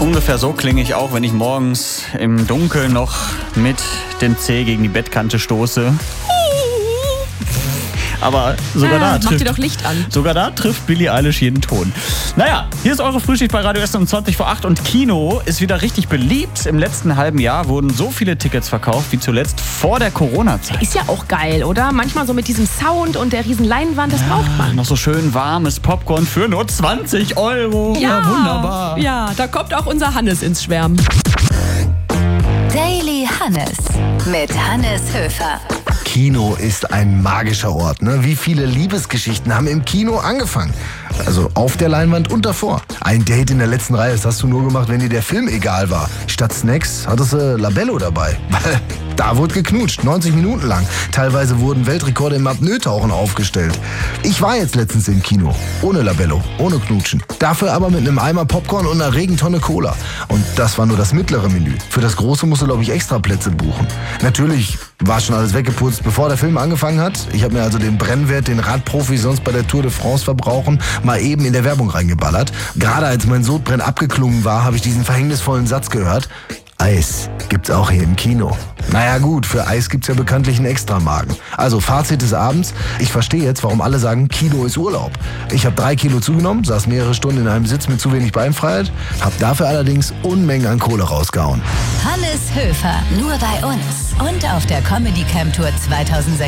Ungefähr so klinge ich auch, wenn ich morgens im Dunkeln noch mit dem Zeh gegen die Bettkante stoße. Aber sogar da trifft Billie Eilish jeden Ton. Naja, hier ist eure Frühschicht bei Radio Essen um 20:08 und Kino ist wieder richtig beliebt. Im letzten halben Jahr wurden so viele Tickets verkauft wie zuletzt vor der Corona-Zeit. Ist ja auch geil, oder? Manchmal so mit diesem Sound und der riesen Leinwand, das braucht man. Noch so schön warmes Popcorn für nur 20 €. Ja, wunderbar. Ja, da kommt auch unser Hannes ins Schwärmen. Daily Hannes mit Hannes Höfer. Kino ist ein magischer Ort. Ne? Wie viele Liebesgeschichten haben im Kino angefangen? Also auf der Leinwand und davor. Ein Date in der letzten Reihe, das hast du nur gemacht, wenn dir der Film egal war. Statt Snacks hattest du Labello dabei. Weil da wurde geknutscht, 90 Minuten lang. Teilweise wurden Weltrekorde im Apnoe-Tauchen aufgestellt. Ich war jetzt letztens im Kino. Ohne Labello, ohne Knutschen. Dafür aber mit einem Eimer Popcorn und einer Regentonne Cola. Und das war nur das mittlere Menü. Für das große musst du, glaube ich, extra Plätze buchen. Natürlich war schon alles weggeputzt, bevor der Film angefangen hat. Ich habe mir also den Brennwert, den Radprofis sonst bei der Tour de France verbrauchen, mal eben in der Werbung reingeballert. Gerade als mein Sodbrennen abgeklungen war, habe ich diesen verhängnisvollen Satz gehört. Eis gibt's auch hier im Kino. Naja gut, für Eis gibt's ja bekanntlich einen Extramagen. Also Fazit des Abends, ich verstehe jetzt, warum alle sagen, Kino ist Urlaub. Ich habe 3 Kilo zugenommen, saß mehrere Stunden in einem Sitz mit zu wenig Beinfreiheit, habe dafür allerdings Unmengen an Kohle rausgehauen. Hannes Höfer, nur bei uns und auf der Comedy Camp Tour 2006.